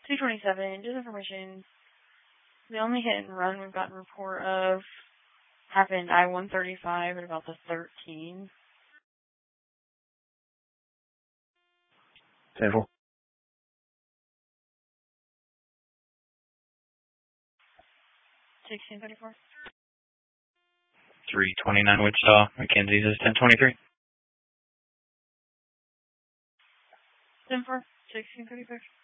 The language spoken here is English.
227, just information. The only hit and run we've gotten report of happened I-135 at about the 13. 10-4. 1634. 329 Wichita, Mackenzie's is 1023. 10-4, 1635.